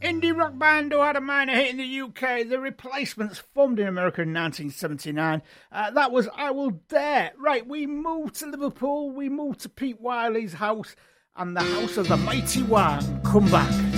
Indie rock band who had a minor hit in the UK. The Replacements, formed in America in 1979. That was I Will Dare. Right, we moved to Liverpool. We moved to Pete Wiley's house and the house of the Mighty One. Come back.